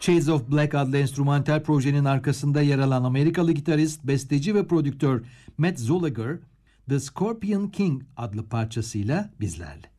Shades of Black adlı enstrümantal projenin arkasında yer alan Amerikalı gitarist, besteci ve prodüktör Matt Zolager, The Scorpion King adlı parçasıyla bizlerle.